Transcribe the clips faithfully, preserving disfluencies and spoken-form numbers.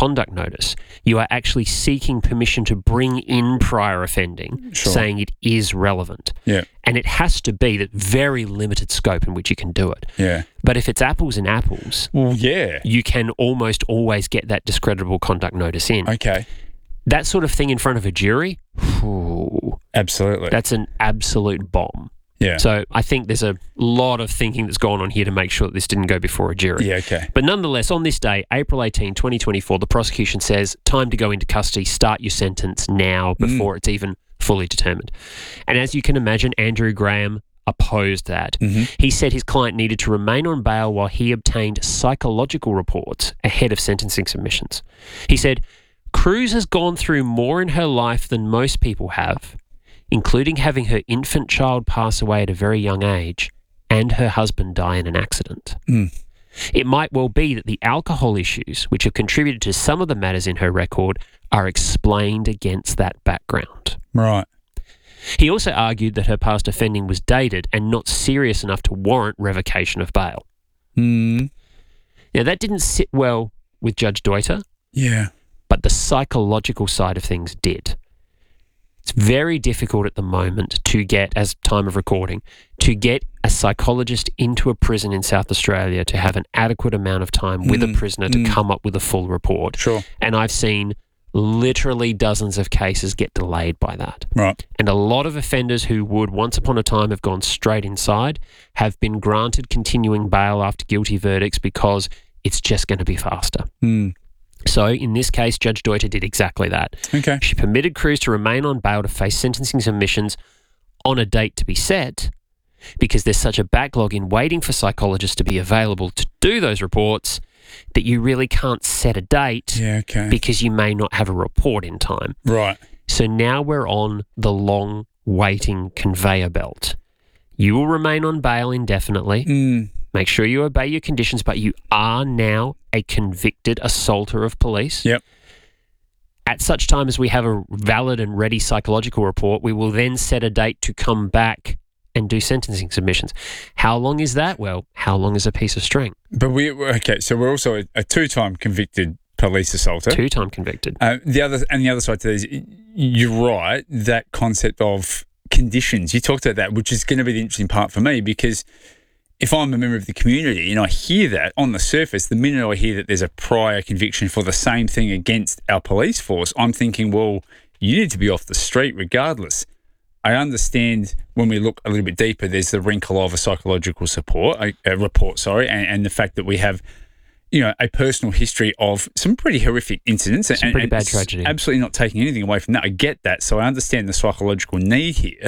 conduct notice, you are actually seeking permission to bring in prior offending, Sure. saying it is relevant. Yeah. And it has to be that very limited scope in which you can do it. Yeah. But if it's apples and apples, Well, yeah. you can almost always get that discreditable conduct notice in. Okay. That sort of thing in front of a jury, whew, Absolutely. that's an absolute bomb. yeah. So I think there's a lot of thinking that's gone on here to make sure that this didn't go before a jury. Yeah, okay. But nonetheless, on this day, April eighteenth, twenty twenty-four, the prosecution says, time to go into custody, start your sentence now before mm. it's even fully determined. And as you can imagine, Andrew Graham opposed that. Mm-hmm. He said his client needed to remain on bail while he obtained psychological reports ahead of sentencing submissions. He said, Cruz has gone through more in her life than most people have, including having her infant child pass away at a very young age and her husband die in an accident. Mm. It might well be that the alcohol issues, which have contributed to some of the matters in her record, are explained against that background. Right. He also argued that her past offending was dated and not serious enough to warrant revocation of bail. Mm. Now, that didn't sit well with Judge Deuter, Yeah. but the psychological side of things did. It's very difficult at the moment to get, as time of recording, to get a psychologist into a prison in South Australia to have an adequate amount of time with Mm, a prisoner to mm. come up with a full report. Sure. And I've seen literally dozens of cases get delayed by that. Right. And a lot of offenders who would once upon a time have gone straight inside have been granted continuing bail after guilty verdicts because it's just going to be faster. Mm. So in this case, Judge Deuter did exactly that. Okay. She permitted Cruz to remain on bail to face sentencing submissions on a date to be set because there's such a backlog in waiting for psychologists to be available to do those reports that you really can't set a date Yeah, okay. because you may not have a report in time. Right. So now we're on the long waiting conveyor belt. You will remain on bail indefinitely. Mm. Make sure you obey your conditions, but you are now a convicted assaulter of police. Yep. At such time as we have a valid and ready psychological report, we will then set a date to come back and do sentencing submissions. How long is that? Well, how long is a piece of string? But we okay. So we're also a, a two-time convicted police assaulter. Two-time convicted. Uh, the other and the other side to this, you're right. That concept of conditions, you talked about that, which is going to be the interesting part for me because if I'm a member of the community and I hear that on the surface, the minute I hear that there's a prior conviction for the same thing against our police force, I'm thinking, well, you need to be off the street regardless. I understand when we look a little bit deeper, there's the wrinkle of a psychological support, a, a report, sorry, and, and the fact that we have, you know, a personal history of some pretty horrific incidents. Some and, pretty and bad tragedy. Absolutely not taking anything away from that. I get that. So I understand the psychological need here.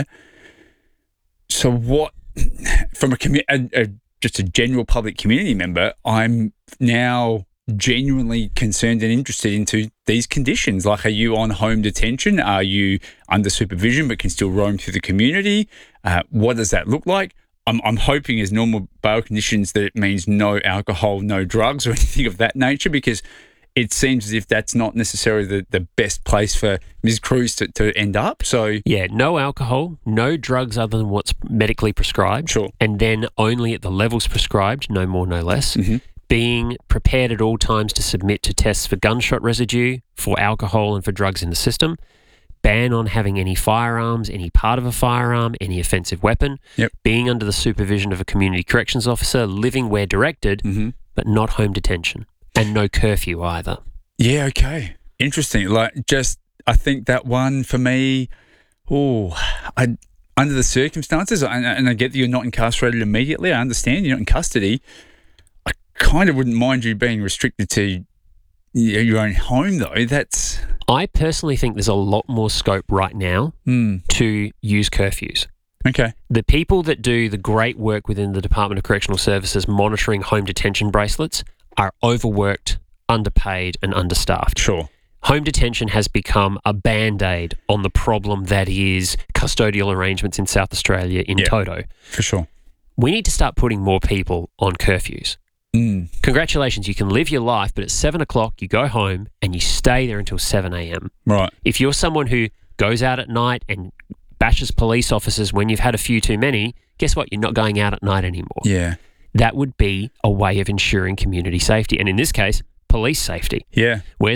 So what, from a, commu- a, a just a general public community member, I'm now genuinely concerned and interested into these conditions. Like, are you on home detention? Are you under supervision but can still roam through the community? Uh, what does that look like? I'm, I'm hoping as normal bail conditions that it means no alcohol, no drugs or anything of that nature, because it seems as if that's not necessarily the, the best place for Miz Cruz to, to end up. So yeah, no alcohol, no drugs other than what's medically prescribed. Sure. And then only at the levels prescribed, no more, no less. Mm-hmm. Being prepared at all times to submit to tests for gunshot residue, for alcohol and for drugs in the system. Ban on having any firearms, any part of a firearm, any offensive weapon. Yep. Being under the supervision of a community corrections officer, living where directed, mm-hmm. but not home detention. And no curfew either. Yeah, okay. Interesting. Like, just, I think that one for me, oh, I under the circumstances, and, and I get that you're not incarcerated immediately. I understand you're not in custody. I kind of wouldn't mind you being restricted to your own home, though. That's... I personally think there's a lot more scope right now mm. to use curfews. Okay. The people that do the great work within the Department of Correctional Services monitoring home detention bracelets are overworked, underpaid and understaffed. Sure. Home detention has become a band-aid on the problem that is custodial arrangements in South Australia in yeah, toto. For sure. We need to start putting more people on curfews. Mm. Congratulations, you can live your life, but at seven o'clock you go home and you stay there until seven a.m. Right. If you're someone who goes out at night and bashes police officers when you've had a few too many, guess what? You're not going out at night anymore. Yeah. That would be a way of ensuring community safety. And in this case, police safety. Yeah. Where